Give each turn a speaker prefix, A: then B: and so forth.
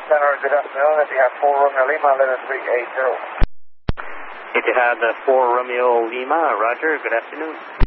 A: Center, good afternoon. Etihad 4 Romeo Lima, 11380.
B: Etihad 4 Romeo Lima, roger, good afternoon.